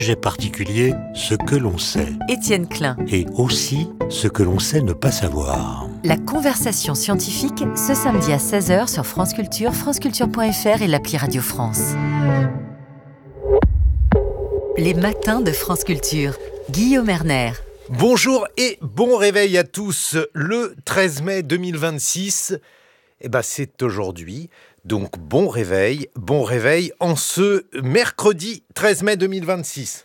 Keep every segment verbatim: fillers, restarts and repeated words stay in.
Sujet particulier, ce que l'on sait. Étienne Klein. Et aussi, ce que l'on sait ne pas savoir. La conversation scientifique, ce samedi à seize heures sur France Culture, franceculture point f r et l'appli Radio France. Les matins de France Culture. Guillaume Erner. Bonjour et bon réveil à tous. Le treize mai deux mille vingt-six, eh ben c'est aujourd'hui. Donc bon réveil, bon réveil en ce mercredi treize mai deux mille vingt-six.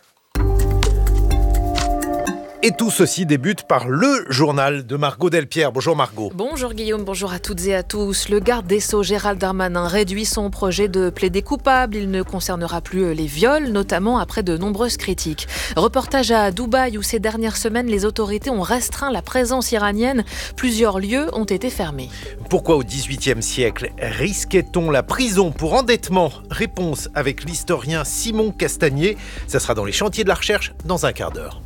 Et tout ceci débute par le journal de Margot Delpierre. Bonjour Margot. Bonjour Guillaume, bonjour à toutes et à tous. Le garde des Sceaux Gérald Darmanin réduit son projet de plaider coupable. Il ne concernera plus les viols, notamment après de nombreuses critiques. Reportage à Dubaï où ces dernières semaines, les autorités ont restreint la présence iranienne. Plusieurs lieux ont été fermés. Pourquoi au dix-huitième siècle risquait-on la prison pour endettement ? Réponse avec l'historien Simon Castagnier. Ça sera dans les chantiers de la recherche dans un quart d'heure.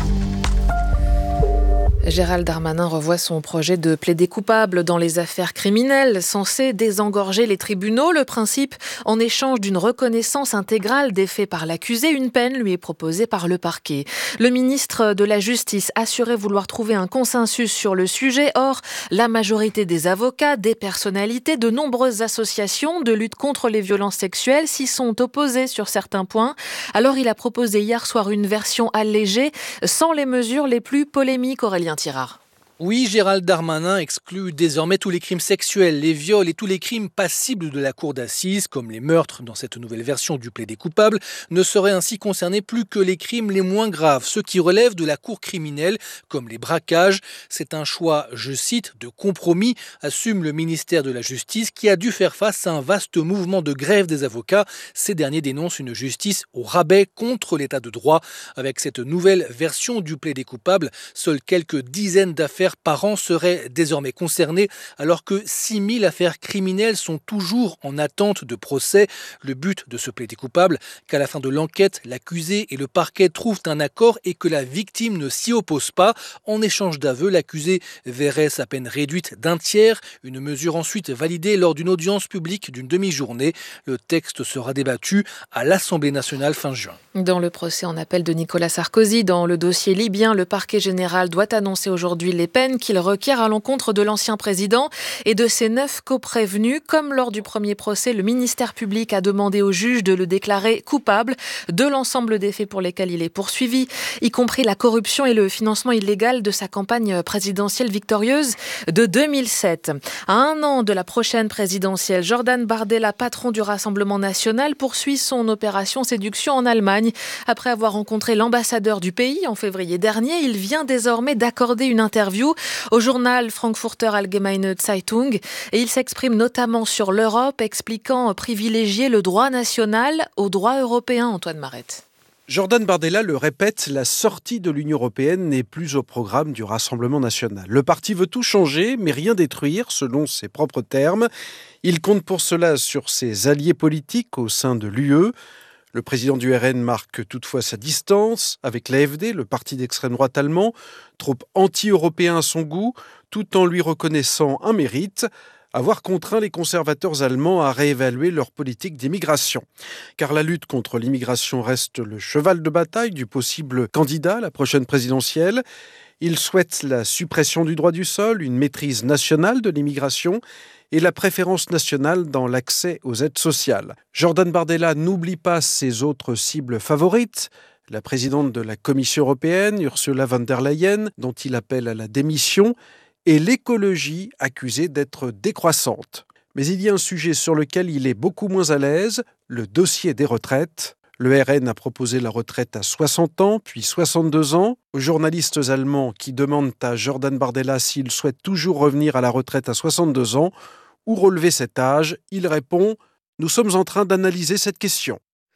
Gérald Darmanin revoit son projet de plaider coupable dans les affaires criminelles, censé désengorger les tribunaux. Le principe, en échange d'une reconnaissance intégrale des faits par l'accusé, une peine lui est proposée par le parquet. Le ministre de la Justice assurait vouloir trouver un consensus sur le sujet. Or, la majorité des avocats, des personnalités, de nombreuses associations de lutte contre les violences sexuelles s'y sont opposés sur certains points. Alors, il a proposé hier soir une version allégée, sans les mesures les plus polémiques. Aurélien Tirard. Oui, Gérald Darmanin exclut désormais tous les crimes sexuels, les viols et tous les crimes passibles de la cour d'assises, comme les meurtres dans cette nouvelle version du plaidé coupable, ne seraient ainsi concernés plus que les crimes les moins graves, ceux qui relèvent de la cour criminelle, comme les braquages. C'est un choix, je cite, de compromis, assume le ministère de la Justice, qui a dû faire face à un vaste mouvement de grève des avocats. Ces derniers dénoncent une justice au rabais contre l'état de droit. Avec cette nouvelle version du plaidé coupable, seules quelques dizaines d'affaires par an seraient désormais concernés, alors que six mille affaires criminelles sont toujours en attente de procès. Le but de ce plaider coupable, qu'à la fin de l'enquête, l'accusé et le parquet trouvent un accord et que la victime ne s'y oppose pas. En échange d'aveux, l'accusé verrait sa peine réduite d'un tiers, une mesure ensuite validée lors d'une audience publique d'une demi-journée. Le texte sera débattu à l'Assemblée nationale fin juin. Dans le procès en appel de Nicolas Sarkozy, dans le dossier libyen, le parquet général doit annoncer aujourd'hui les peines qu'il requiert à l'encontre de l'ancien président et de ses neuf coprévenus. Comme lors du premier procès, le ministère public a demandé au juge de le déclarer coupable de l'ensemble des faits pour lesquels il est poursuivi, y compris la corruption et le financement illégal de sa campagne présidentielle victorieuse de deux mille sept. À un an de la prochaine présidentielle, Jordan Bardella, patron du Rassemblement national, poursuit son opération séduction en Allemagne. Après avoir rencontré l'ambassadeur du pays en février dernier, il vient désormais d'accorder une interview au journal Frankfurter Allgemeine Zeitung et il s'exprime notamment sur l'Europe, expliquant privilégier le droit national au droit européen. Antoine Marette. Jordan Bardella le répète, la sortie de l'Union européenne n'est plus au programme du Rassemblement national. Le parti veut tout changer, mais rien détruire, selon ses propres termes. Il compte pour cela sur ses alliés politiques au sein de l'U E. Le président du R N marque toutefois sa distance avec l'A F D, le parti d'extrême droite allemand, trop anti-européen à son goût, tout en lui reconnaissant un mérite, avoir contraint les conservateurs allemands à réévaluer leur politique d'immigration. Car la lutte contre l'immigration reste le cheval de bataille du possible candidat à la prochaine présidentielle. Il souhaite la suppression du droit du sol, une maîtrise nationale de l'immigration et la préférence nationale dans l'accès aux aides sociales. Jordan Bardella n'oublie pas ses autres cibles favorites, la présidente de la Commission européenne, Ursula von der Leyen, dont il appelle à la démission, et l'écologie accusée d'être décroissante. Mais il y a un sujet sur lequel il est beaucoup moins à l'aise, le dossier des retraites. Le R N a proposé la retraite à soixante ans, puis soixante-deux ans. Aux journalistes allemands qui demandent à Jordan Bardella s'il souhaite toujours revenir à la retraite à soixante-deux ans ou relever cet âge, il répond « Nous sommes en train d'analyser cette question ».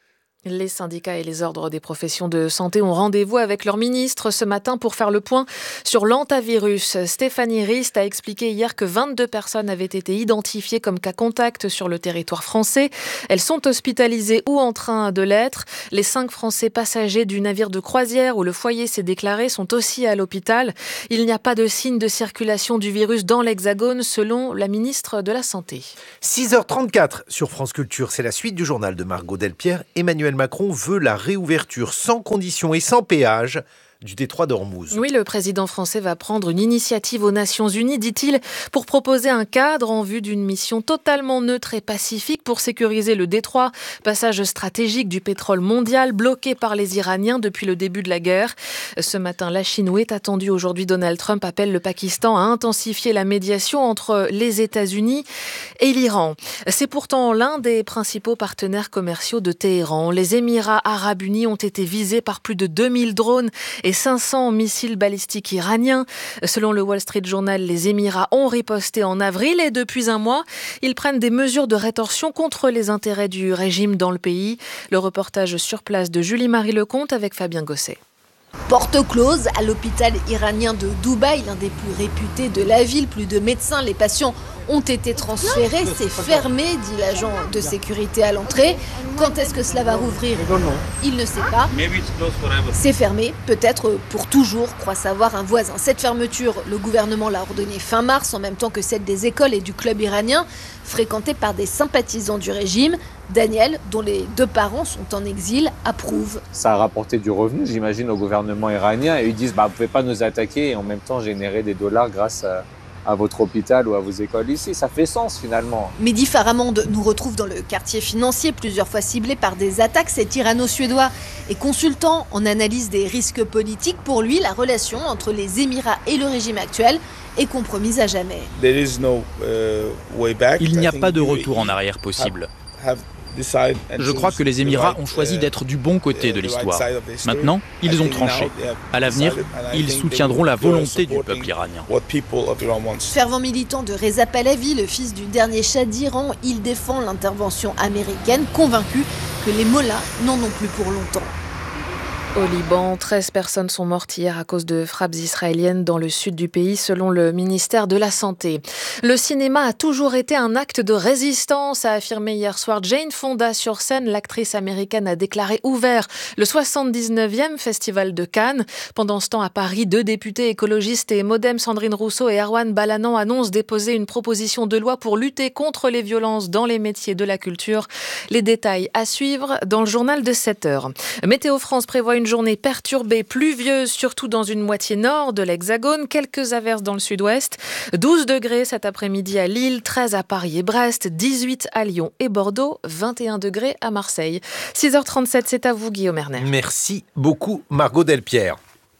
Les syndicats et les ordres des professions de santé ont rendez-vous avec leur ministre ce matin pour faire le point sur l'hantavirus. Stéphanie Rist a expliqué hier que vingt-deux personnes avaient été identifiées comme cas contact sur le territoire français. Elles sont hospitalisées ou en train de l'être. Les cinq Français passagers du navire de croisière où le foyer s'est déclaré sont aussi à l'hôpital. Il n'y a pas de signe de circulation du virus dans l'Hexagone selon la ministre de la Santé. six heures trente-quatre sur France Culture, c'est la suite du journal de Margot Delpierre, Emmanuel Emmanuel Macron veut la réouverture sans condition et sans péage du détroit d'Ormuz. Oui, le président français va prendre une initiative aux Nations Unies, dit-il, pour proposer un cadre en vue d'une mission totalement neutre et pacifique pour sécuriser le détroit, passage stratégique du pétrole mondial bloqué par les Iraniens depuis le début de la guerre. Ce matin, la Chine, où est attendu aujourd'hui Donald Trump, appelle le Pakistan à intensifier la médiation entre les États-Unis et l'Iran. C'est pourtant l'un des principaux partenaires commerciaux de Téhéran. Les Émirats arabes unis ont été visés par plus de deux mille drones et cinq cents missiles balistiques iraniens. Selon le Wall Street Journal, les Émirats ont riposté en avril et depuis un mois, ils prennent des mesures de rétorsion contre les intérêts du régime dans le pays. Le reportage sur place de Julie-Marie Lecomte avec Fabien Gosset. Porte close à l'hôpital iranien de Dubaï, l'un des plus réputés de la ville. Plus de médecins, les patients ont été transférés. C'est fermé, dit l'agent de sécurité à l'entrée. Quand est-ce que cela va rouvrir ? Il ne sait pas. C'est fermé, peut-être pour toujours, croit savoir un voisin. Cette fermeture, le gouvernement l'a ordonnée fin mars, en même temps que celle des écoles et du club iranien, fréquenté par des sympathisants du régime. Daniel, dont les deux parents sont en exil, approuve. Ça a rapporté du revenu, j'imagine, au gouvernement iranien. Et ils disent, bah, vous ne pouvez pas nous attaquer et en même temps générer des dollars grâce à, à votre hôpital ou à vos écoles ici. Ça fait sens, finalement. Mehdi Faramand nous retrouve dans le quartier financier, plusieurs fois ciblé par des attaques. Cet irano-suédois est consultant en analyse des risques politiques. Pour lui, la relation entre les Émirats et le régime actuel est compromise à jamais. Il n'y a pas de retour en arrière possible. Je crois que les Émirats ont choisi d'être du bon côté de l'histoire. Maintenant, ils ont tranché. À l'avenir, ils soutiendront la volonté du peuple iranien. Fervent militant de Reza Pahlavi, le fils du dernier Shah d'Iran, il défend l'intervention américaine, convaincu que les mollahs n'en ont plus pour longtemps. Au Liban, treize personnes sont mortes hier à cause de frappes israéliennes dans le sud du pays, selon le ministère de la Santé. Le cinéma a toujours été un acte de résistance, a affirmé hier soir Jane Fonda sur scène. L'actrice américaine a déclaré ouvert le soixante-dix-neuvième Festival de Cannes. Pendant ce temps, à Paris, deux députés écologistes et Modem, Sandrine Rousseau et Erwan Balanant, annoncent déposer une proposition de loi pour lutter contre les violences dans les métiers de la culture. Les détails à suivre dans le journal de sept heures. Météo France prévoit une Une journée perturbée, pluvieuse, surtout dans une moitié nord de l'Hexagone. Quelques averses dans le sud-ouest. douze degrés cet après-midi à Lille, treize à Paris et Brest, dix-huit à Lyon et Bordeaux, vingt et un degrés à Marseille. six heures trente-sept, c'est à vous, Guillaume Erner. Merci beaucoup, Margot Delpierre.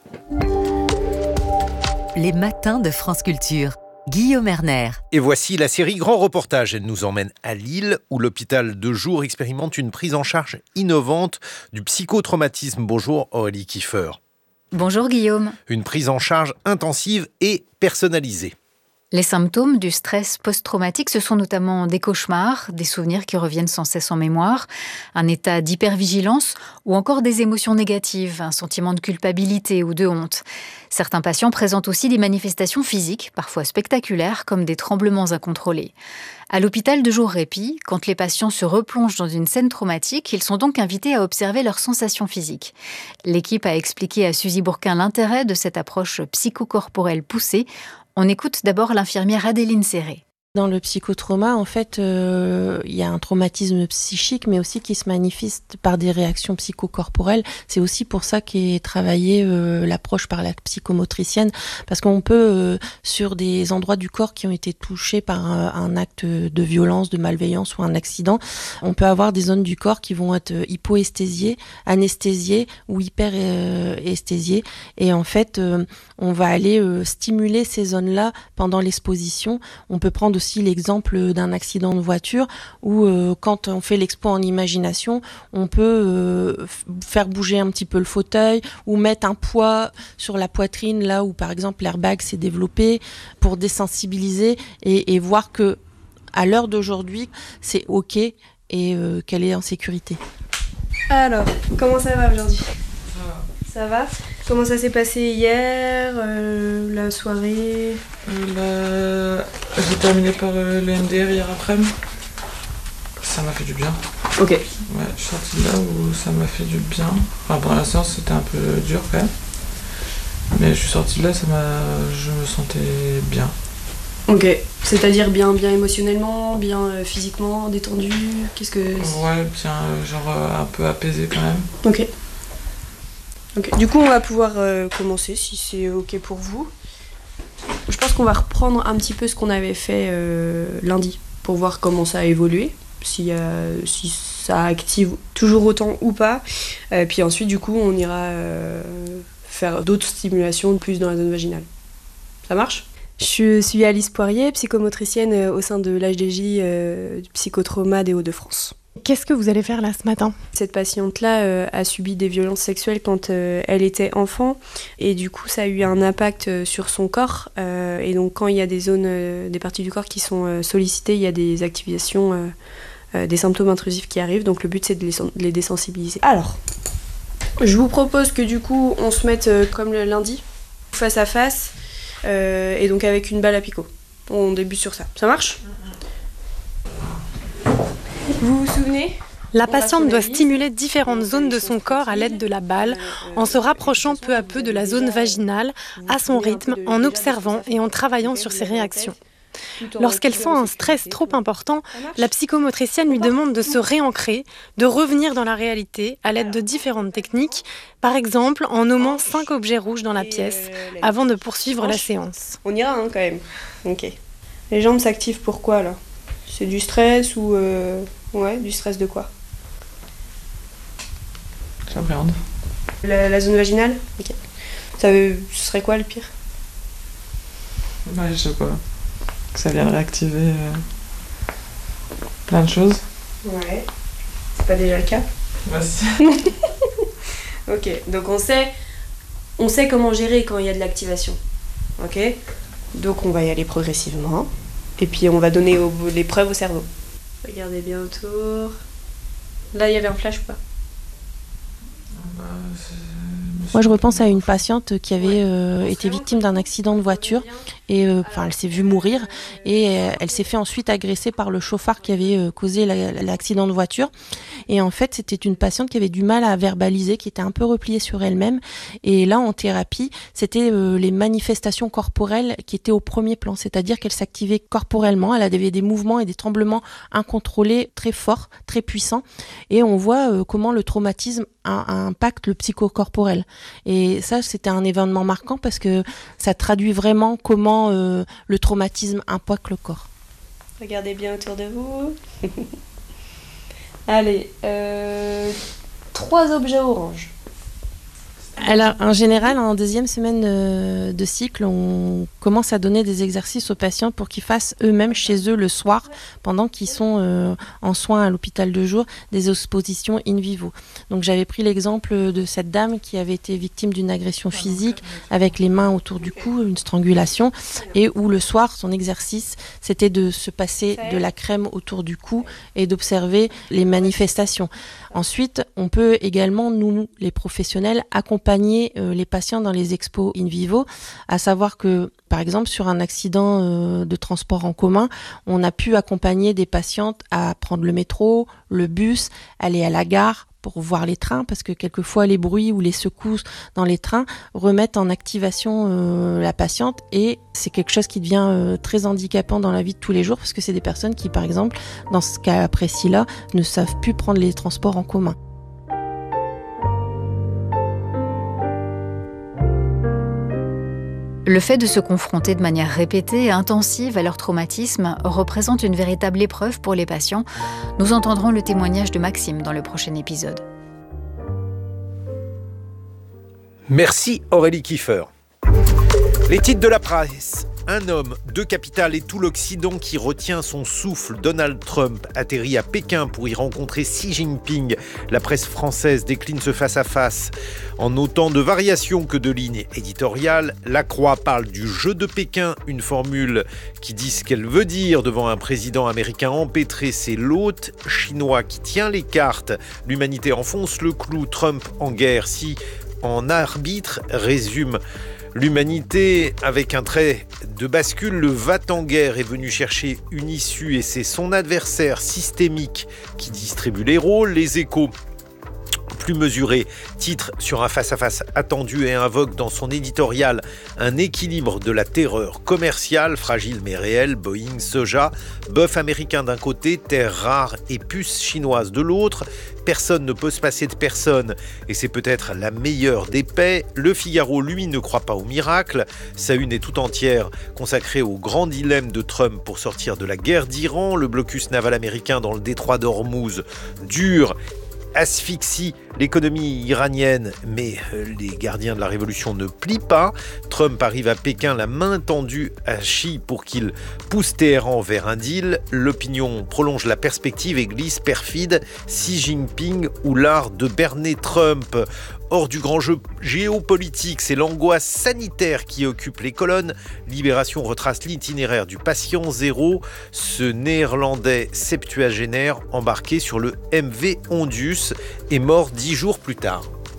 Les matins de France Culture. Guillaume Erner. Et voici la série Grand Reportage. Elle nous emmène à Lille, où l'hôpital de jour expérimente une prise en charge innovante du psychotraumatisme. Bonjour Aurélie Kiefer. Bonjour Guillaume. Une prise en charge intensive et personnalisée. Les symptômes du stress post-traumatique, ce sont notamment des cauchemars, des souvenirs qui reviennent sans cesse en mémoire, un état d'hypervigilance ou encore des émotions négatives, un sentiment de culpabilité ou de honte. Certains patients présentent aussi des manifestations physiques, parfois spectaculaires, comme des tremblements incontrôlés. À l'hôpital de jour Répit, quand les patients se replongent dans une scène traumatique, ils sont donc invités à observer leurs sensations physiques. L'équipe a expliqué à Suzy Bourquin l'intérêt de cette approche psychocorporelle poussée. On écoute d'abord l'infirmière Adéline Serré. Dans le psychotrauma, en fait, euh, il y a un traumatisme psychique, mais aussi qui se manifeste par des réactions psychocorporelles. C'est aussi pour ça qu'est travaillée euh, l'approche par la psychomotricienne, parce qu'on peut, euh, sur des endroits du corps qui ont été touchés par un, un acte de violence, de malveillance ou un accident, on peut avoir des zones du corps qui vont être hypoesthésiées, anesthésiées ou hyperesthésiées. Et en fait, euh, on va aller euh, stimuler ces zones-là pendant l'exposition. On peut prendre aussi l'exemple d'un accident de voiture où euh, quand on fait l'expo en imagination, on peut euh, faire bouger un petit peu le fauteuil ou mettre un poids sur la poitrine là où par exemple l'airbag s'est développé pour désensibiliser et, et voir que à l'heure d'aujourd'hui c'est ok et euh, qu'elle est en sécurité. Alors, comment ça va aujourd'hui ? Ça va ? Comment ça s'est passé hier, euh, la soirée ? euh, la... J'ai terminé par euh, le M D R hier après-midi. Ça m'a fait du bien. Ok. Ouais, je suis sortie de là où ça m'a fait du bien. Enfin, pendant la séance, c'était un peu dur quand même. Mais je suis sortie de là, ça m'a... je me sentais bien. Ok, c'est-à-dire bien, bien émotionnellement, bien euh, physiquement, détendu, qu'est-ce que... Ouais, bien, euh, genre euh, un peu apaisé quand même. Ok. Ok, du coup on va pouvoir euh, commencer si c'est ok pour vous. Je pense qu'on va reprendre un petit peu ce qu'on avait fait euh, lundi pour voir comment ça a évolué, si, euh, si ça active toujours autant ou pas. Euh, puis ensuite du coup on ira euh, faire d'autres stimulations plus dans la zone vaginale. Ça marche ? Je suis Alice Poirier, psychomotricienne au sein de l'H D J euh, Psychotrauma des Hauts-de-France. Qu'est-ce que vous allez faire là ce matin ? Cette patiente-là euh, a subi des violences sexuelles quand euh, elle était enfant et du coup ça a eu un impact euh, sur son corps euh, et donc quand il y a des zones, euh, des parties du corps qui sont euh, sollicitées, il y a des activations, euh, euh, des symptômes intrusifs qui arrivent, donc le but c'est de les, de les désensibiliser. Alors, je vous propose que du coup on se mette euh, comme le lundi, face à face. Euh, et donc avec une balle à picot. On débute sur ça. Ça marche ? Vous vous souvenez ? La patiente doit stimuler différentes zones de son corps à l'aide de la balle, en se rapprochant peu à peu de la zone vaginale, à son rythme, en observant et en travaillant sur ses réactions. Lorsqu'elle sent un stress trop important, la psychomotricienne lui demande de se réancrer, de revenir dans la réalité à l'aide de différentes techniques, par exemple en nommant cinq objets rouges dans la pièce, avant de poursuivre la séance. On ira hein, quand même. Ok. Les jambes s'activent pourquoi là ? C'est du stress ou... Euh... Ouais, du stress de quoi ? J'appréhende. La, la zone vaginale ? Ok. Ça veut... Ce serait quoi le pire ? Ouais, je sais pas. Que ça vient réactiver euh, plein de choses. Ouais. C'est pas déjà le cas ? Bah si. Ok, donc on sait, on sait comment gérer quand il y a de l'activation. Ok ? Donc on va y aller progressivement. Et puis on va donner au, l'épreuve au cerveau. Regardez bien autour. Là, il y avait un flash ou pas ? Bah, Moi, je repense à une patiente qui avait euh, été victime d'un accident de voiture et euh, enfin, elle s'est vue mourir et euh, elle s'est fait ensuite agresser par le chauffard qui avait euh, causé la, l'accident de voiture. Et en fait, c'était une patiente qui avait du mal à verbaliser, qui était un peu repliée sur elle-même. Et là, en thérapie, c'était euh, les manifestations corporelles qui étaient au premier plan, c'est-à-dire qu'elle s'activait corporellement, elle avait des mouvements et des tremblements incontrôlés très forts, très puissants. Et on voit euh, comment le traumatisme a, a impacte le psychocorporel. Et ça, c'était un événement marquant parce que ça traduit vraiment comment euh, le traumatisme impacte le corps. Regardez bien autour de vous. Allez, euh, trois objets oranges. Alors, en général, en deuxième semaine de, de cycle, on commence à donner des exercices aux patients pour qu'ils fassent eux-mêmes chez eux le soir, pendant qu'ils sont euh, en soins à l'hôpital de jour, des expositions in vivo. Donc, j'avais pris l'exemple de cette dame qui avait été victime d'une agression physique avec les mains autour du cou, une strangulation, et où le soir, son exercice, c'était de se passer de la crème autour du cou et d'observer les manifestations. Ensuite, on peut également, nous, les professionnels, accompagner euh, les patients dans les expos in vivo, à savoir que, par exemple, sur un accident euh, de transport en commun, on a pu accompagner des patientes à prendre le métro, le bus, aller à la gare, pour voir les trains, parce que quelquefois les bruits ou les secousses dans les trains remettent en activation euh, la patiente et c'est quelque chose qui devient euh, très handicapant dans la vie de tous les jours parce que c'est des personnes qui, par exemple, dans ce cas précis-là, ne savent plus prendre les transports en commun. Le fait de se confronter de manière répétée et intensive à leur traumatisme représente une véritable épreuve pour les patients. Nous entendrons le témoignage de Maxime dans le prochain épisode. Merci Aurélie Kiefer. Les titres de la presse. Un homme, deux capitales et tout l'Occident qui retient son souffle. Donald Trump atterrit à Pékin pour y rencontrer Xi Jinping. La presse française décline ce face-à-face en autant de variations que de lignes éditoriales. La Croix parle du jeu de Pékin, une formule qui dit ce qu'elle veut dire devant un président américain empêtré. C'est l'hôte chinois qui tient les cartes. L'humanité enfonce le clou. Trump en guerre. Si en arbitre, résume l'humanité avec un trait de bascule. Le va-t-en-guerre est venu chercher une issue et c'est son adversaire systémique qui distribue les rôles. Les Échos, plus mesurée. Titre sur un face-à-face attendu et invoque dans son éditorial un équilibre de la terreur commerciale, fragile mais réelle, Boeing, soja, bœuf américain d'un côté, terres rares et puces chinoises de l'autre. Personne ne peut se passer de personne et c'est peut-être la meilleure des paix. Le Figaro, lui, ne croit pas au miracle. Sa une est tout entière consacrée au grand dilemme de Trump pour sortir de la guerre d'Iran. Le blocus naval américain dans le détroit d'Ormuz dure, asphyxie l'économie iranienne, mais les gardiens de la révolution ne plient pas. Trump arrive à Pékin, la main tendue à Xi pour qu'il pousse Téhéran vers un deal. L'opinion prolonge la perspective et glisse perfide. Xi Jinping ou l'art de berner Trump. Hors du grand jeu géopolitique, c'est l'angoisse sanitaire qui occupe les colonnes. Libération retrace l'itinéraire du patient zéro, ce néerlandais septuagénaire embarqué sur le M V Ondius est mort dix jours plus tard.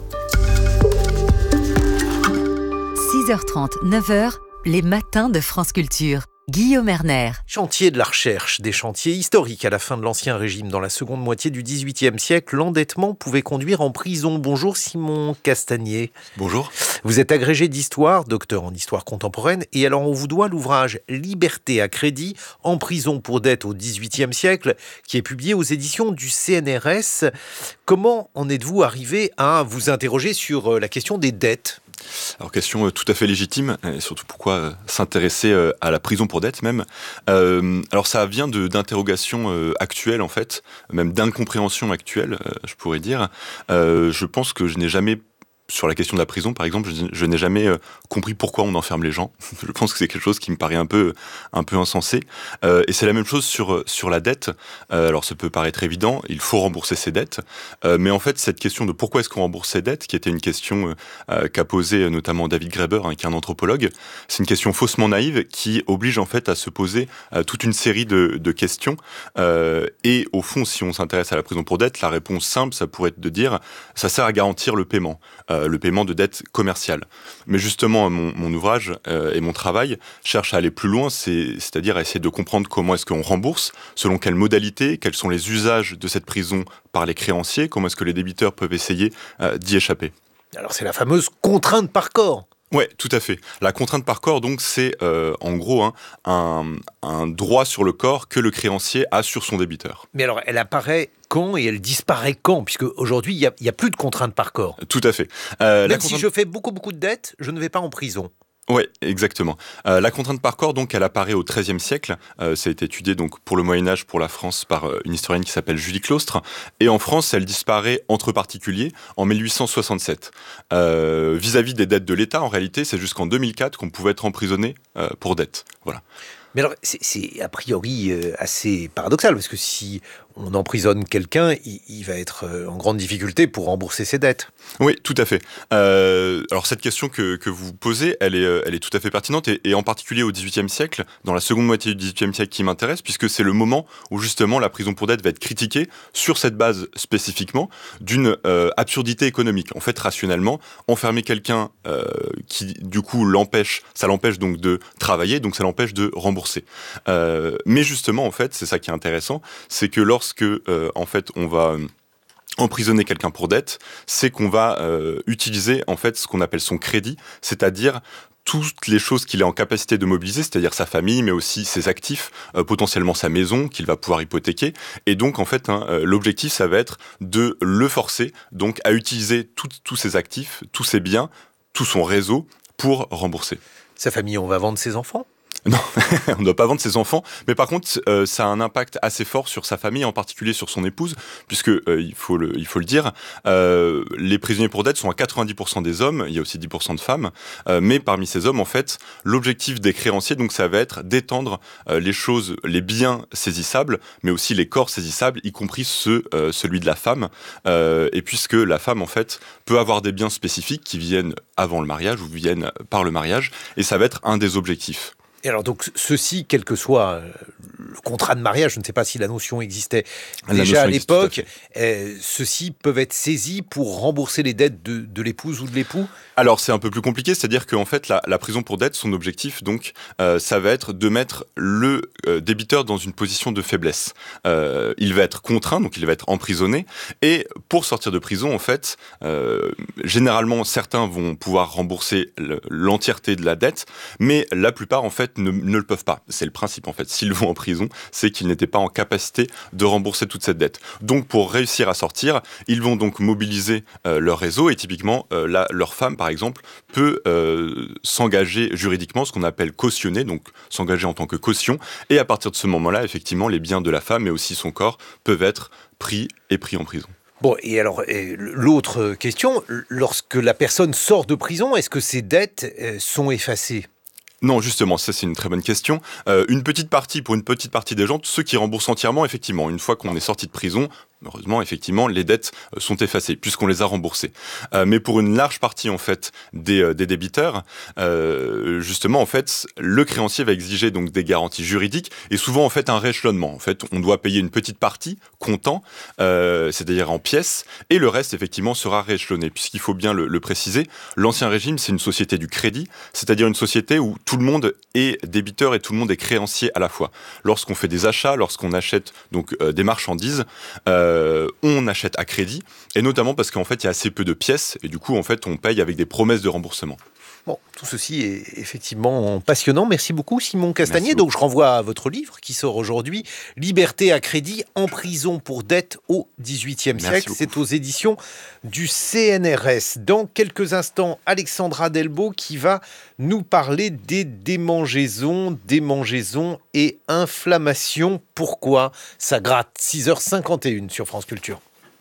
six heures trente, neuf heures, les matins de France Culture. Guillaume Erner. Chantier de la recherche, des chantiers historiques à la fin de l'Ancien Régime. Dans la seconde moitié du dix-huitième siècle, l'endettement pouvait conduire en prison. Bonjour Simon Castagnier. Bonjour. Vous êtes agrégé d'histoire, docteur en histoire contemporaine, et alors on vous doit l'ouvrage Liberté à crédit, en prison pour dette au dix-huitième siècle, qui est publié aux éditions du C N R S. Comment en êtes-vous arrivé à vous interroger sur la question des dettes ? Alors, question tout à fait légitime, et surtout pourquoi euh, s'intéresser euh, à la prison pour dette même. Euh, alors ça vient de, d'interrogations euh, actuelles en fait, même d'incompréhension actuelle, euh, je pourrais dire. Euh, je pense que je n'ai jamais... Sur la question de la prison, par exemple, je, je n'ai jamais euh, compris pourquoi on enferme les gens. Je pense que c'est quelque chose qui me paraît un peu, un peu insensé. Euh, et c'est la même chose sur, sur la dette. Euh, alors, ça peut paraître évident, il faut rembourser ses dettes. Euh, mais en fait, cette question de pourquoi est-ce qu'on rembourse ses dettes, qui était une question euh, qu'a posée notamment David Graeber, hein, qui est un anthropologue, c'est une question faussement naïve qui oblige en fait à se poser euh, toute une série de, de questions. Euh, et au fond, si on s'intéresse à la prison pour dette, la réponse simple, ça pourrait être de dire ça sert à garantir le paiement. Euh, le paiement de dettes commerciales. Mais justement, mon, mon ouvrage euh, et mon travail cherchent à aller plus loin, c'est, c'est-à-dire à essayer de comprendre comment est-ce qu'on rembourse, selon quelles modalités, quels sont les usages de cette prison par les créanciers, comment est-ce que les débiteurs peuvent essayer euh, d'y échapper. Alors c'est la fameuse contrainte par corps. Ouais, tout à fait. La contrainte par corps, donc, c'est euh, en gros hein, un, un droit sur le corps que le créancier a sur son débiteur. Mais alors, elle apparaît quand et elle disparaît quand ? Puisque aujourd'hui, il n'y a, a plus de contrainte par corps. Tout à fait. Euh, Même la si contrainte... je fais beaucoup, beaucoup de dettes, je ne vais pas en prison. Oui, exactement. Euh, la contrainte par corps, donc, elle apparaît au treizième siècle. Euh, ça a été étudié donc pour le Moyen-Âge, pour la France, par euh, une historienne qui s'appelle Julie Claustre. Et en France, elle disparaît entre particuliers en mille huit cent soixante-sept. Euh, vis-à-vis des dettes de l'État, en réalité, c'est jusqu'en deux mille quatre qu'on pouvait être emprisonné euh, pour dette. Voilà. Mais alors, c'est, c'est a priori euh, assez paradoxal, parce que si on emprisonne quelqu'un, il, il va être euh, en grande difficulté pour rembourser ses dettes. Oui, tout à fait. Euh, alors cette question que, que vous posez, elle est, elle est tout à fait pertinente, et, et en particulier au dix-huitième siècle, dans la seconde moitié du dix-huitième siècle qui m'intéresse, puisque c'est le moment où justement la prison pour dette va être critiquée sur cette base spécifiquement d'une euh, absurdité économique. En fait, rationnellement, enfermer quelqu'un euh, qui du coup l'empêche, ça l'empêche donc de travailler, donc ça l'empêche de rembourser. Euh, mais justement, en fait, c'est ça qui est intéressant, c'est que lorsque, euh, en fait, on va euh, emprisonner quelqu'un pour dette, c'est qu'on va euh, utiliser, en fait, ce qu'on appelle son crédit, c'est-à-dire toutes les choses qu'il est en capacité de mobiliser, c'est-à-dire sa famille, mais aussi ses actifs, euh, potentiellement sa maison qu'il va pouvoir hypothéquer. Et donc, en fait, hein, euh, l'objectif, ça va être de le forcer donc à utiliser tous ses actifs, tous ses biens, tout son réseau pour rembourser. Sa famille, on va vendre ses enfants ? Non, on ne doit pas vendre ses enfants, mais par contre, euh, ça a un impact assez fort sur sa famille, en particulier sur son épouse, puisque, euh, il faut le, il faut le dire, euh, les prisonniers pour dette sont à quatre-vingt-dix pour cent des hommes, il y a aussi dix pour cent de femmes, euh, mais parmi ces hommes, en fait, l'objectif des créanciers, donc ça va être d'étendre euh, les choses, les biens saisissables, mais aussi les corps saisissables, y compris ceux, euh, celui de la femme, euh, et puisque la femme, en fait, peut avoir des biens spécifiques qui viennent avant le mariage ou viennent par le mariage, et ça va être un des objectifs. Et alors donc ceci, quel que soit le contrat de mariage, je ne sais pas si la notion existait La déjà notion à existe tout à l'époque, fait. euh, ceux-ci peuvent être saisis pour rembourser les dettes de, de l'épouse ou de l'époux? Alors c'est un peu plus compliqué, c'est-à-dire qu'en fait la, la prison pour dette, son objectif donc, euh, ça va être de mettre le euh, débiteur dans une position de faiblesse. Euh, il va être contraint, donc il va être emprisonné, et pour sortir de prison en fait, euh, généralement certains vont pouvoir rembourser le, l'entièreté de la dette, mais la plupart en fait ne, ne le peuvent pas. C'est le principe en fait. S'ils vont en prison, c'est qu'ils n'étaient pas en capacité de rembourser toute cette dette. Donc pour réussir à sortir, ils vont donc mobiliser euh, leur réseau, et typiquement euh, la, leur femme par exemple peut euh, s'engager juridiquement, ce qu'on appelle cautionner, donc s'engager en tant que caution, et à partir de ce moment-là, effectivement, les biens de la femme, mais aussi son corps, peuvent être pris et pris en prison. Bon, et alors, et l'autre question, lorsque la personne sort de prison, est-ce que ses dettes euh, sont effacées? Non, justement, ça c'est une très bonne question. Euh, une petite partie, pour une petite partie des gens, ceux qui remboursent entièrement, effectivement, une fois qu'on est sorti de prison, heureusement, effectivement, les dettes sont effacées puisqu'on les a remboursées. Euh, mais pour une large partie, en fait, des, euh, des débiteurs, euh, justement, en fait, le créancier va exiger donc des garanties juridiques et souvent, en fait, un rééchelonnement. En fait, on doit payer une petite partie, comptant, euh, c'est-à-dire en pièces, et le reste, effectivement, sera rééchelonné. Puisqu'il faut bien le, le préciser, l'Ancien Régime, c'est une société du crédit, c'est-à-dire une société où tout le monde est débiteur et tout le monde est créancier à la fois. Lorsqu'on fait des achats, lorsqu'on achète donc euh, des marchandises, euh, Euh, on achète à crédit, et notamment parce qu'en fait il y a assez peu de pièces, et du coup en fait on paye avec des promesses de remboursement. Bon, tout ceci est effectivement passionnant. Merci beaucoup Simon Castagnier. Merci Donc je renvoie à votre livre qui sort aujourd'hui, Liberté à crédit, en prison pour dette au dix-huitième siècle. C'est aux éditions du C N R S. Dans quelques instants, Alexandra Delbo qui va nous parler des démangeaisons, démangeaisons et inflammations. Pourquoi ça gratte? six heures cinquante et une sur France Culture.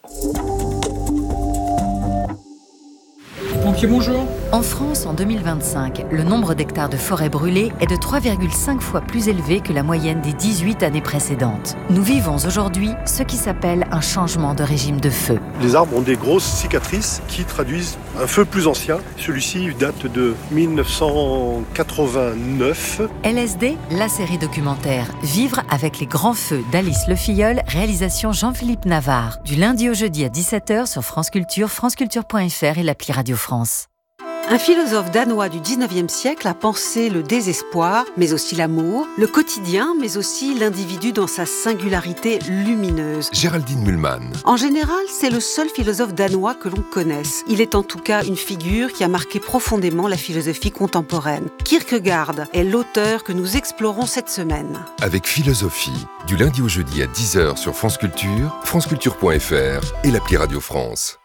Pompiers, bonjour. En France, en deux mille vingt-cinq, le nombre d'hectares de forêts brûlées est de trois virgule cinq fois plus élevé que la moyenne des dix-huit années précédentes. Nous vivons aujourd'hui ce qui s'appelle un changement de régime de feu. Les arbres ont des grosses cicatrices qui traduisent un feu plus ancien. Celui-ci date de mille neuf cent quatre-vingt-neuf. L S D, la série documentaire Vivre avec les grands feux d'Alice Le Filleul, réalisation Jean-Philippe Navarre. Du lundi au jeudi à dix-sept heures sur France Culture, franceculture point f r et l'appli Radio France. Un philosophe danois du dix-neuvième siècle a pensé le désespoir, mais aussi l'amour, le quotidien, mais aussi l'individu dans sa singularité lumineuse. Géraldine Mühlmann. En général, c'est le seul philosophe danois que l'on connaisse. Il est en tout cas une figure qui a marqué profondément la philosophie contemporaine. Kierkegaard est l'auteur que nous explorons cette semaine. Avec Philosophie, du lundi au jeudi à dix heures sur France Culture, franceculture point f r et l'appli Radio France.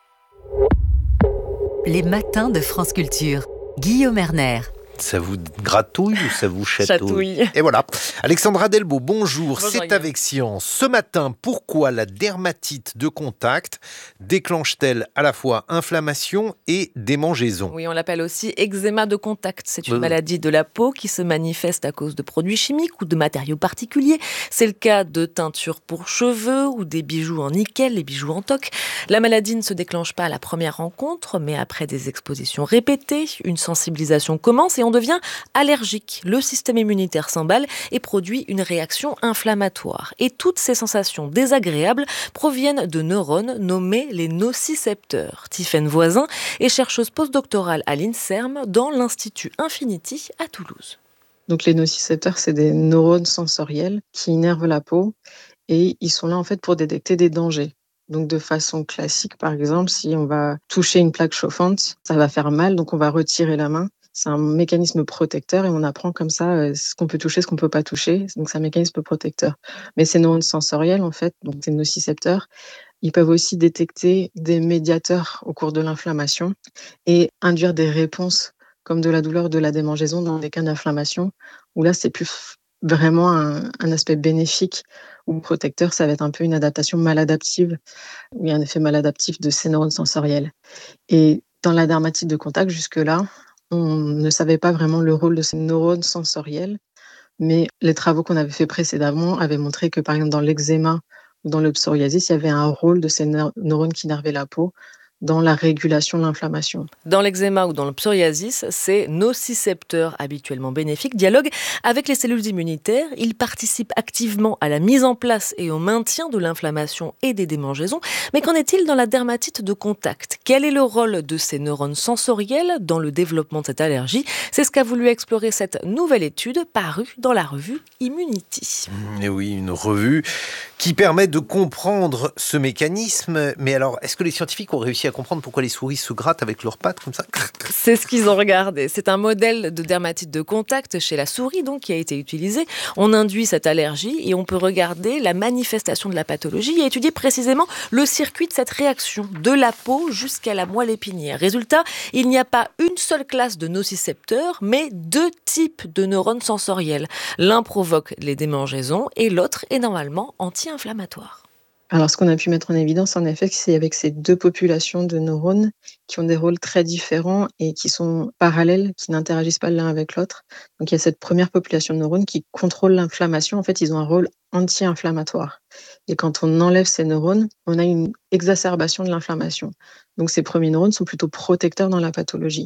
Les matins de France Culture. Guillaume Erner. Ça vous gratouille ou ça vous chatouille? Chatouille. Et voilà. Alexandra Delbo, bonjour. Bonjour, C'est Guillaume. avec Science. Ce matin, pourquoi la dermatite de contact déclenche-t-elle à la fois inflammation et démangeaison? Oui, on l'appelle aussi eczéma de contact. C'est une Euh. maladie de la peau qui se manifeste à cause de produits chimiques ou de matériaux particuliers. C'est le cas de teintures pour cheveux ou des bijoux en nickel, les bijoux en toc. La maladie ne se déclenche pas à la première rencontre, mais après des expositions répétées, une sensibilisation commence et on devient allergique. Le système immunitaire s'emballe et produit une réaction inflammatoire. Et toutes ces sensations désagréables proviennent de neurones nommés les nocicepteurs. Tiffaine Voisin est chercheuse postdoctorale à l'INSERM dans l'Institut Infinity à Toulouse. Donc les nocicepteurs, c'est des neurones sensoriels qui innervent la peau et ils sont là en fait pour détecter des dangers. Donc de façon classique, par exemple, si on va toucher une plaque chauffante, ça va faire mal, donc on va retirer la main. C'est un mécanisme protecteur et on apprend comme ça euh, ce qu'on peut toucher, ce qu'on peut pas toucher. Donc c'est un mécanisme protecteur. Mais ces neurones sensoriels, en fait, donc ces nocicepteurs, ils peuvent aussi détecter des médiateurs au cours de l'inflammation et induire des réponses comme de la douleur, de la démangeaison dans des cas d'inflammation, où là c'est plus vraiment un, un aspect bénéfique ou protecteur, ça va être un peu une adaptation maladaptive, où il y a un effet maladaptif de ces neurones sensoriels. Et dans la dermatite de contact, jusque-là, on ne savait pas vraiment le rôle de ces neurones sensoriels, mais les travaux qu'on avait fait précédemment avaient montré que, par exemple, dans l'eczéma ou dans le psoriasis, il y avait un rôle de ces neurones qui nervaient la peau, dans la régulation de l'inflammation. Dans l'eczéma ou dans le psoriasis, ces nocicepteurs habituellement bénéfiques dialoguent avec les cellules immunitaires. Ils participent activement à la mise en place et au maintien de l'inflammation et des démangeaisons. Mais qu'en est-il dans la dermatite de contact ? Quel est le rôle de ces neurones sensoriels dans le développement de cette allergie ? C'est ce qu'a voulu explorer cette nouvelle étude parue dans la revue Immunity. Et oui, une revue qui permet de comprendre ce mécanisme. Mais alors, est-ce que les scientifiques ont réussi à comprendre pourquoi les souris se grattent avec leurs pattes comme ça ? C'est ce qu'ils ont regardé. C'est un modèle de dermatite de contact chez la souris donc, qui a été utilisé. On induit cette allergie et on peut regarder la manifestation de la pathologie et étudier précisément le circuit de cette réaction, de la peau jusqu'à la moelle épinière. Résultat, il n'y a pas une seule classe de nocicepteurs, mais deux types de neurones sensoriels. L'un provoque les démangeaisons et l'autre est normalement anti-inflammatoire. Alors, ce qu'on a pu mettre en évidence, en effet, c'est avec ces deux populations de neurones qui ont des rôles très différents et qui sont parallèles, qui n'interagissent pas l'un avec l'autre. Donc, il y a cette première population de neurones qui contrôle l'inflammation. En fait, ils ont un rôle anti-inflammatoire. Et quand on enlève ces neurones, on a une exacerbation de l'inflammation. Donc, ces premiers neurones sont plutôt protecteurs dans la pathologie.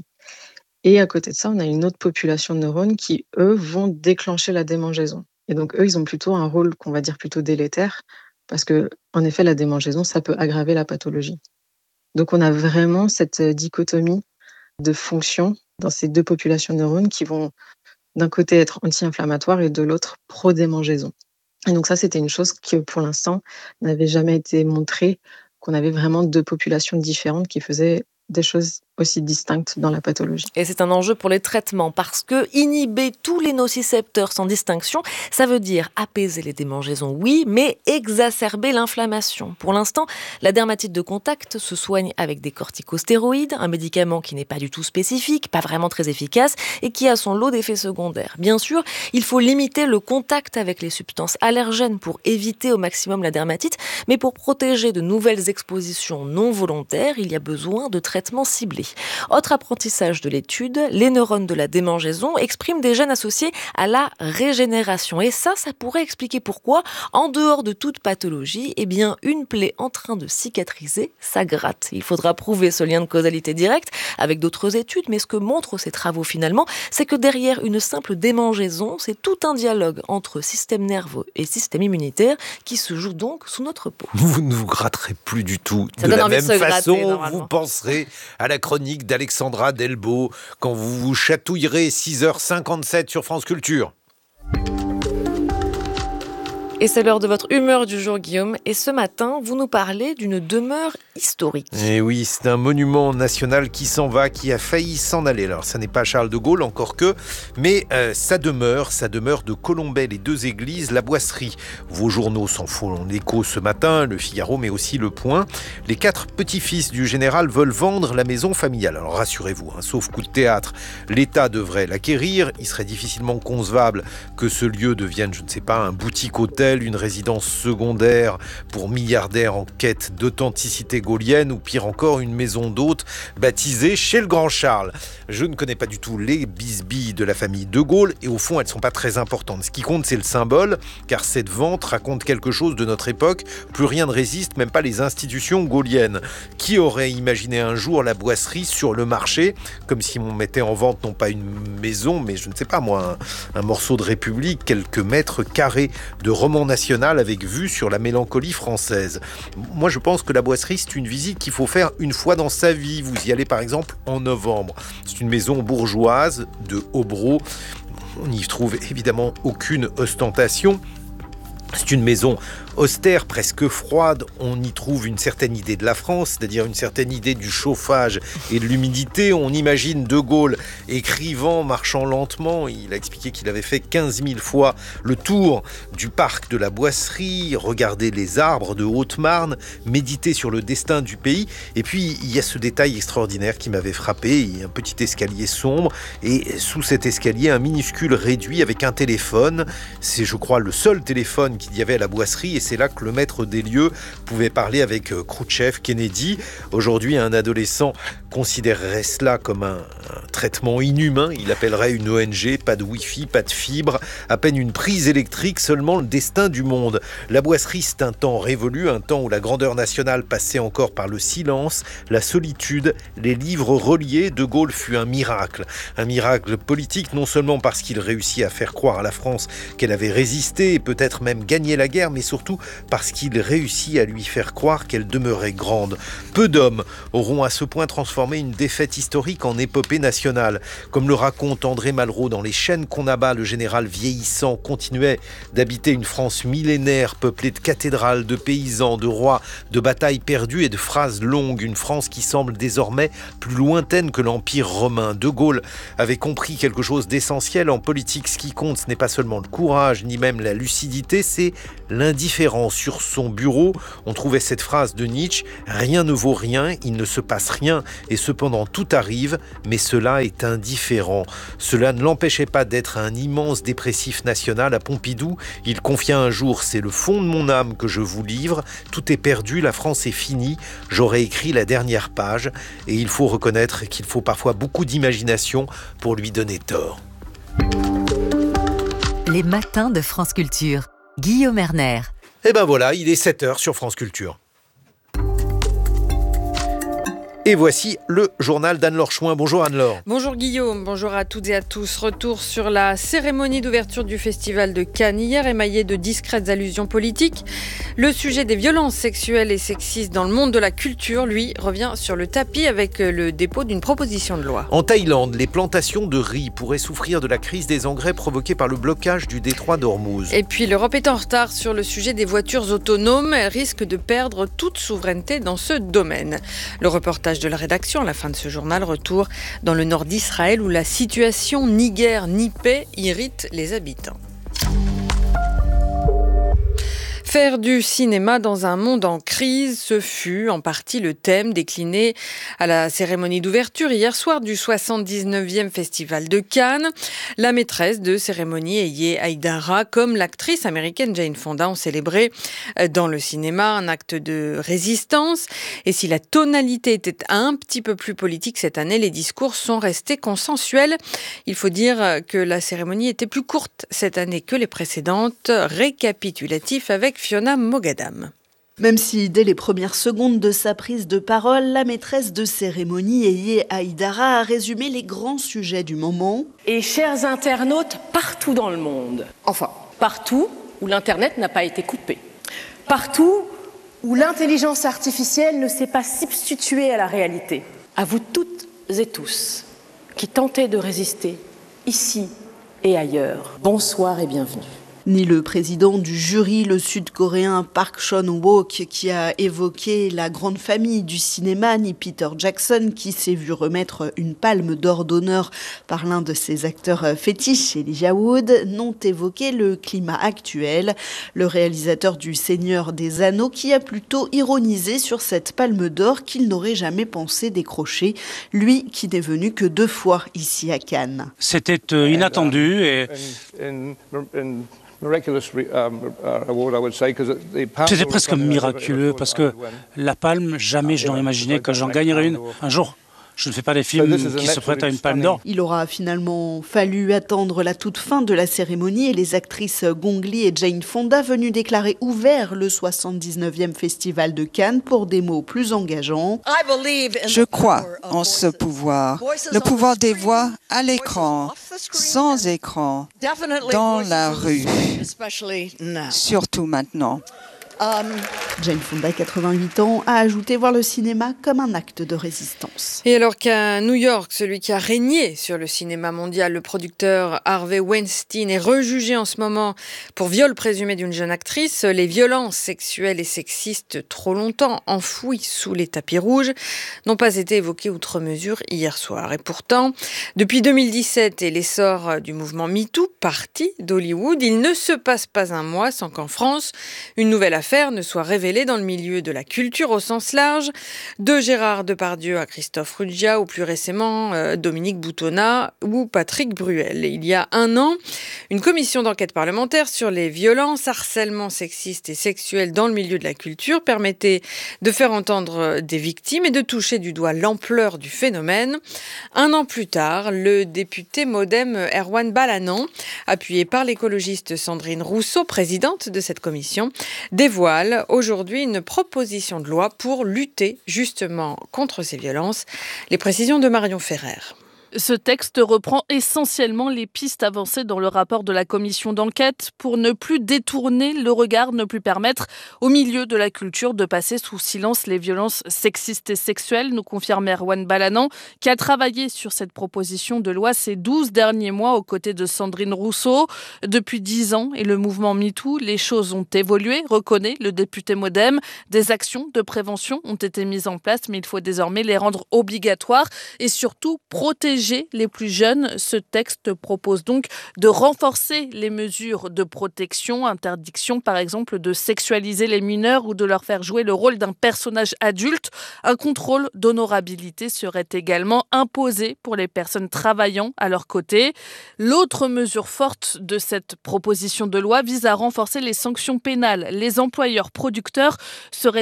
Et à côté de ça, on a une autre population de neurones qui, eux, vont déclencher la démangeaison. Et donc, eux, ils ont plutôt un rôle qu'on va dire plutôt délétère, parce que, en effet, la démangeaison, ça peut aggraver la pathologie. Donc, on a vraiment cette dichotomie de fonctions dans ces deux populations de neurones qui vont d'un côté être anti-inflammatoires et de l'autre pro-démangeaison. Et donc ça, c'était une chose qui, pour l'instant, n'avait jamais été montrée, qu'on avait vraiment deux populations différentes qui faisaient des choses aussi distinctes dans la pathologie. Et c'est un enjeu pour les traitements parce que inhiber tous les nocicepteurs sans distinction, ça veut dire apaiser les démangeaisons, oui, mais exacerber l'inflammation. Pour l'instant, la dermatite de contact se soigne avec des corticostéroïdes, un médicament qui n'est pas du tout spécifique, pas vraiment très efficace et qui a son lot d'effets secondaires. Bien sûr, il faut limiter le contact avec les substances allergènes pour éviter au maximum la dermatite, mais pour protéger de nouvelles expositions non volontaires, il y a besoin de traitements ciblés. Autre apprentissage de l'étude, les neurones de la démangeaison expriment des gènes associés à la régénération. Et ça, ça pourrait expliquer pourquoi, en dehors de toute pathologie, eh bien, une plaie en train de cicatriser, ça gratte. Il faudra prouver ce lien de causalité directe avec d'autres études, mais ce que montrent ces travaux finalement, c'est que derrière une simple démangeaison, c'est tout un dialogue entre système nerveux et système immunitaire qui se joue donc sous notre peau. Vous ne vous gratterez plus du tout. Ça de la même de façon, gratter, vous penserez à la chronique d'Alexandra Delbo quand vous vous chatouillerez six heures cinquante-sept sur France Culture. Et c'est l'heure de votre humeur du jour, Guillaume. Et ce matin, vous nous parlez d'une demeure historique. Et oui, c'est un monument national qui s'en va, qui a failli s'en aller. Alors, ça n'est pas Charles de Gaulle, encore que, mais euh, ça demeure, ça demeure de Colombey, les deux églises, la Boisserie. Vos journaux s'en font l'écho ce matin, le Figaro, mais aussi le Point. Les quatre petits-fils du général veulent vendre la maison familiale. Alors, rassurez-vous, hein, sauf coup de théâtre, l'État devrait l'acquérir. Il serait difficilement concevable que ce lieu devienne, je ne sais pas, un boutique-hôtel, une résidence secondaire pour milliardaires en quête d'authenticité gaulienne ou pire encore une maison d'hôtes baptisée chez le Grand Charles. Je ne connais pas du tout les bisbilles de la famille de Gaulle et au fond elles ne sont pas très importantes. Ce qui compte c'est le symbole car cette vente raconte quelque chose de notre époque. Plus rien ne résiste, même pas les institutions gaulliennes. Qui aurait imaginé un jour la Boisserie sur le marché comme si on mettait en vente non pas une maison mais je ne sais pas moi un, un morceau de République, quelques mètres carrés de roman national avec vue sur la mélancolie française. Moi, je pense que la Boisserie, c'est une visite qu'il faut faire une fois dans sa vie. Vous y allez par exemple en novembre. C'est une maison bourgeoise de Hobro. On n'y trouve évidemment aucune ostentation. C'est une maison austère, presque froide. On y trouve une certaine idée de la France, c'est-à-dire une certaine idée du chauffage et de l'humidité. On imagine De Gaulle écrivant, marchant lentement. Il a expliqué qu'il avait fait quinze mille fois le tour du parc de la Boisserie, regarder les arbres de Haute-Marne, méditer sur le destin du pays. Et puis, il y a ce détail extraordinaire qui m'avait frappé. Il y a un petit escalier sombre et sous cet escalier, un minuscule réduit avec un téléphone. C'est, je crois, le seul téléphone qu'il y avait à la Boisserie et c'est là que le maître des lieux pouvait parler avec Khrouchtchev, Kennedy. Aujourd'hui, un adolescent considérerait cela comme un, un très traitement inhumain, il appellerait une O N G, pas de Wi-Fi, pas de fibre, à peine une prise électrique, seulement le destin du monde. La boisserie, c'est un temps révolu, un temps où la grandeur nationale passait encore par le silence, la solitude, les livres reliés. De Gaulle fut un miracle. Un miracle politique, non seulement parce qu'il réussit à faire croire à la France qu'elle avait résisté et peut-être même gagné la guerre, mais surtout parce qu'il réussit à lui faire croire qu'elle demeurait grande. Peu d'hommes auront à ce point transformé une défaite historique en épopée nationale. Comme le raconte André Malraux dans Les chaînes qu'on abat, le général vieillissant continuait d'habiter une France millénaire peuplée de cathédrales, de paysans, de rois, de batailles perdues et de phrases longues. Une France qui semble désormais plus lointaine que l'Empire romain. De Gaulle avait compris quelque chose d'essentiel en politique. Ce qui compte, ce n'est pas seulement le courage, ni même la lucidité, c'est l'indifférence. Sur son bureau, on trouvait cette phrase de Nietzsche, « Rien ne vaut rien, il ne se passe rien, et cependant tout arrive, mais cela est indifférent ». Cela ne l'empêchait pas d'être un immense dépressif national. À Pompidou, il confia un jour « C'est le fond de mon âme que je vous livre, tout est perdu, la France est finie, j'aurais écrit la dernière page ». Et il faut reconnaître qu'il faut parfois beaucoup d'imagination pour lui donner tort. Les matins de France Culture. Guillaume Erner. Et ben voilà, il est sept heures sur France Culture. Et voici le journal d'Anne-Laure Chouin. Bonjour Anne-Laure. Bonjour Guillaume, bonjour à toutes et à tous. Retour sur la cérémonie d'ouverture du Festival de Cannes hier, émaillée de discrètes allusions politiques. Le sujet des violences sexuelles et sexistes dans le monde de la culture, lui, revient sur le tapis avec le dépôt d'une proposition de loi. En Thaïlande, les plantations de riz pourraient souffrir de la crise des engrais provoquée par le blocage du détroit d'Ormuz. Et puis l'Europe est en retard sur le sujet des voitures autonomes. Elle risque de perdre toute souveraineté dans ce domaine. Le reportage de la rédaction à la fin de ce journal, retour dans le nord d'Israël où la situation ni guerre ni paix irrite les habitants. Faire du cinéma dans un monde en crise, ce fut en partie le thème décliné à la cérémonie d'ouverture hier soir du soixante-dix-neuvième Festival de Cannes. La maîtresse de cérémonie, Elie Haïdara, comme l'actrice américaine Jane Fonda, ont célébré dans le cinéma un acte de résistance. Et si la tonalité était un petit peu plus politique cette année, les discours sont restés consensuels. Il faut dire que la cérémonie était plus courte cette année que les précédentes. Récapitulatif avec Fiona Mogadam. Même si dès les premières secondes de sa prise de parole, la maîtresse de cérémonie, Elie Haïdara, a résumé les grands sujets du moment. Et chers internautes partout dans le monde, enfin, partout où l'Internet n'a pas été coupé, partout où l'intelligence artificielle ne s'est pas substituée à la réalité, à vous toutes et tous qui tentez de résister ici et ailleurs, bonsoir et bienvenue. Ni le président du jury, le sud-coréen Park Chan-wook, qui a évoqué la grande famille du cinéma, ni Peter Jackson, qui s'est vu remettre une palme d'or d'honneur par l'un de ses acteurs fétiches, Elijah Wood, n'ont évoqué le climat actuel. Le réalisateur du Seigneur des Anneaux, qui a plutôt ironisé sur cette palme d'or qu'il n'aurait jamais pensé décrocher, lui qui n'est venu que deux fois ici à Cannes. C'était inattendu et... C'était presque miraculeux parce que la palme, jamais je n'aurais imaginé que j'en gagnerais une un jour. Je ne fais pas des films qui se prêtent à une palme d'or. Il aura finalement fallu attendre la toute fin de la cérémonie et les actrices Gong Li et Jane Fonda venues déclarer ouvert le soixante-dix-neuvième Festival de Cannes pour des mots plus engageants. Je crois en ce pouvoir, le pouvoir des voix à l'écran, sans écran, dans la rue, surtout maintenant. Um, Jane Fonda, quatre-vingt-huit ans, a ajouté voir le cinéma comme un acte de résistance. Et alors qu'à New York, celui qui a régné sur le cinéma mondial, le producteur Harvey Weinstein, est rejugé en ce moment pour viol présumé d'une jeune actrice, les violences sexuelles et sexistes trop longtemps enfouies sous les tapis rouges n'ont pas été évoquées outre mesure hier soir. Et pourtant, depuis deux mille dix-sept et l'essor du mouvement MeToo, parti d'Hollywood, il ne se passe pas un mois sans qu'en France, une nouvelle affaire ne soit révélée révélés dans le milieu de la culture au sens large, de Gérard Depardieu à Christophe Ruggia ou plus récemment euh, Dominique Boutonnat ou Patrick Bruel. Et il y a un an, une commission d'enquête parlementaire sur les violences, harcèlements sexistes et sexuels dans le milieu de la culture permettait de faire entendre des victimes et de toucher du doigt l'ampleur du phénomène. Un an plus tard, le député Modem Erwan Balanant, appuyé par l'écologiste Sandrine Rousseau, présidente de cette commission, dévoile aujourd'hui une proposition de loi pour lutter justement contre ces violences. Les précisions de Marion Ferrer. Ce texte reprend essentiellement les pistes avancées dans le rapport de la commission d'enquête pour ne plus détourner le regard, ne plus permettre au milieu de la culture de passer sous silence les violences sexistes et sexuelles, nous confirme Erwan Balanant, qui a travaillé sur cette proposition de loi ces douze derniers mois aux côtés de Sandrine Rousseau. Depuis dix ans et le mouvement MeToo, les choses ont évolué, reconnaît le député Modem. Des actions de prévention ont été mises en place, mais il faut désormais les rendre obligatoires et surtout protéger les plus jeunes. Ce texte propose donc de renforcer les mesures de protection, interdiction par exemple de sexualiser les mineurs ou de leur faire jouer le rôle d'un personnage adulte. Un contrôle d'honorabilité serait également imposé pour les personnes travaillant à leur côté. L'autre mesure forte de cette proposition de loi vise à renforcer les sanctions pénales. Les employeurs producteurs seraient